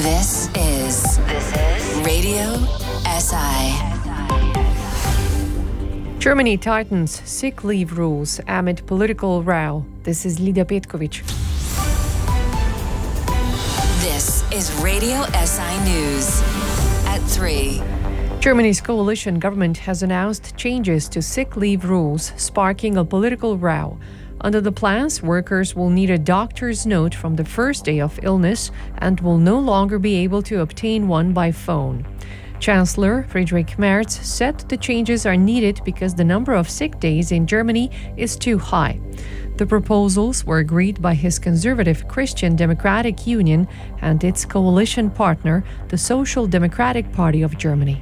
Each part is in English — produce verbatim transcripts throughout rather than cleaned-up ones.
This is This is Radio S I. Germany tightens sick leave rules amid political row. This is Lidia Petkovic. This is Radio S I News at three. Germany's coalition government has announced changes to sick leave rules, sparking a political row. Under the plans, workers will need a doctor's note from the first day of illness and will no longer be able to obtain one by phone. Chancellor Friedrich Merz said the changes are needed because the number of sick days in Germany is too high. The proposals were agreed by his conservative Christian Democratic Union and its coalition partner, the Social Democratic Party of Germany.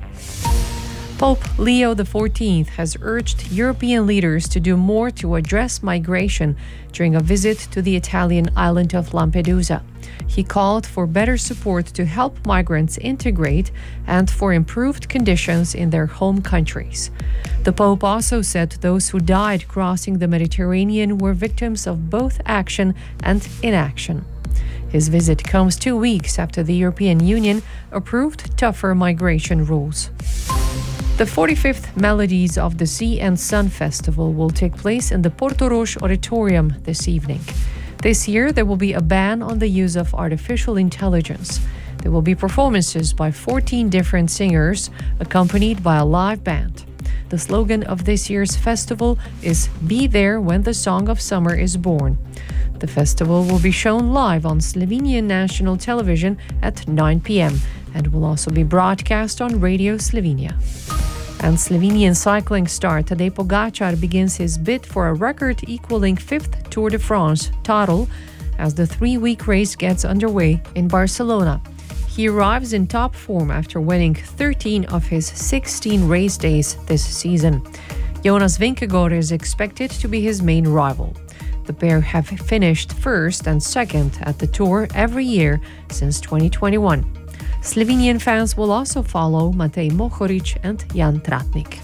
Pope Leo the fourteenth has urged European leaders to do more to address migration during a visit to the Italian island of Lampedusa. He called for better support to help migrants integrate and for improved conditions in their home countries. The Pope also said those who died crossing the Mediterranean were victims of both action and inaction. His visit comes two weeks after the European Union approved tougher migration rules. The forty-fifth Melodies of the Sea and Sun Festival will take place in the Porto Roche Auditorium this evening. This year, there will be a ban on the use of artificial intelligence. There will be performances by fourteen different singers, accompanied by a live band. The slogan of this year's festival is "Be There When the Song of Summer is Born." The festival will be shown live on Slovenian national television at nine p.m. and will also be broadcast on Radio Slovenia. And Slovenian cycling star Tadej Pogačar begins his bid for a record-equaling fifth Tour de France title as the three-week race gets underway in Barcelona. He arrives in top form after winning thirteen of his sixteen race days this season. Jonas Vingegaard is expected to be his main rival. The pair have finished first and second at the Tour every year since twenty twenty-one. Slovenian fans will also follow Matej Mohoric and Jan Tratnik.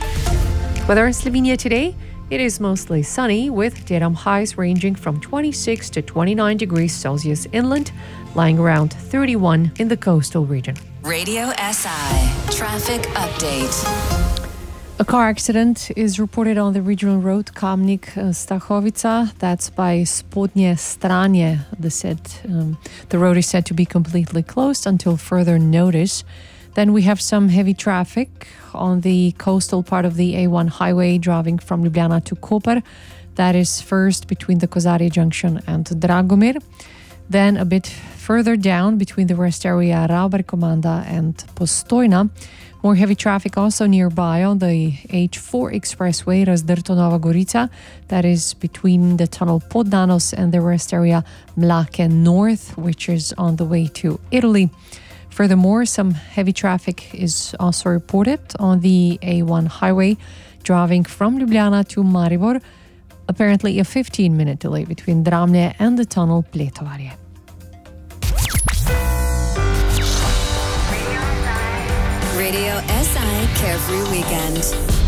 Weather in Slovenia today, it is mostly sunny with daytime highs ranging from twenty-six to twenty-nine degrees Celsius inland, lying around thirty-one in the coastal region. Radio S I Traffic Update. A car accident is reported on the regional road Kamnik-Stachovica. That's by Spodnje Stranje. The, said, um, the road is said to be completely closed until further notice. Then we have some heavy traffic on the coastal part of the A one highway driving from Ljubljana to Koper. That is first between the Kozarje Junction and Dragomir. Then a bit further down between the rest area Rauber-Komanda and Postojna. More heavy traffic also nearby on the H four expressway Razdrto-Nova Gorica. That is between the tunnel Poddanos and the rest area Mlake North, which is on the way to Italy. Furthermore, some heavy traffic is also reported on the A one highway driving from Ljubljana to Maribor. Apparently a fifteen-minute delay between Dramlje and the tunnel Pletovarje. Radio S I Carefree Weekend.